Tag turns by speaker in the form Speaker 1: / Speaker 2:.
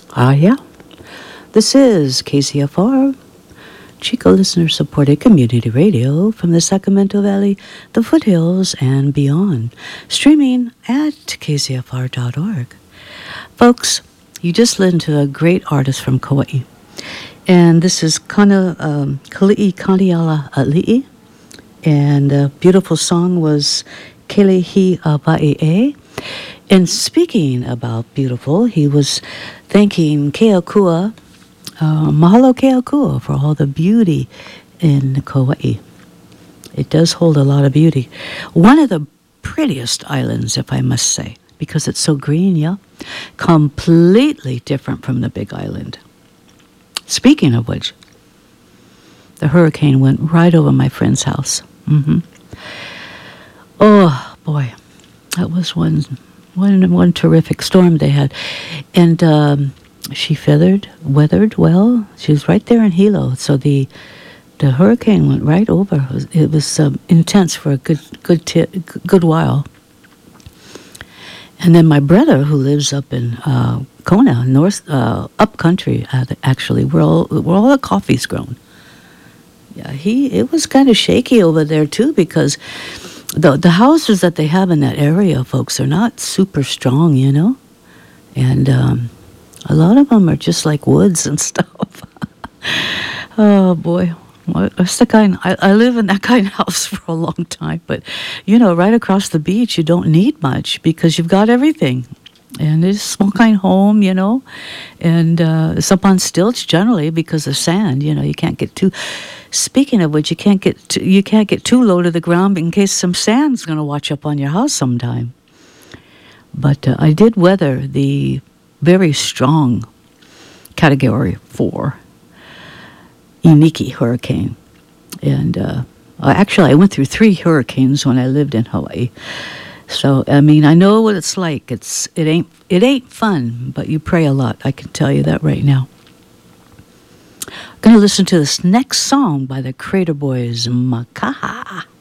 Speaker 1: Ah, yeah. This is KCFR, Chico listener supported community radio from the Sacramento Valley, the foothills, and beyond. Streaming at kcfr.org. Folks, you just listened to a great artist from Kauai. And this is Kali'i Kaniala Ali'i. And the beautiful song was Kelehi Awai'e. And speaking about beautiful, he was thanking Keakua, mahalo Keakua, for all the beauty in Kauai. It does hold a lot of beauty. One of the prettiest islands, if I must say, because it's so green, yeah? Completely different from the Big Island. Speaking of which, the hurricane went right over my friend's house. Mm-hmm. Oh, boy. That was one terrific storm they had. And she weathered well. She was right there in Hilo. So the hurricane went right over. It was intense for a good while. And then my brother, who lives up in Kona, up country, actually, where all the coffee's grown. Yeah, it was kind of shaky over there too, because the houses that they have in that area, folks, are not super strong, you know, and a lot of them are just like woods and stuff. Oh boy. Well, that's the kind. I live in that kind of house for a long time, but you know, right across the beach, you don't need much because you've got everything, and it's a small kind of home, you know, and it's up on stilts generally because of sand. You know, you can't get too. Speaking of which, you can't get too low to the ground in case some sand's going to wash up on your house sometime. But I did weather the very strong Category 4. Iniki hurricane, and actually I went through 3 hurricanes when I lived in Hawaii. So I mean, I know what it's like. It ain't fun, but you pray a lot. I can tell you that right now. I'm gonna listen to this next song by the Crater Boys, Makaha.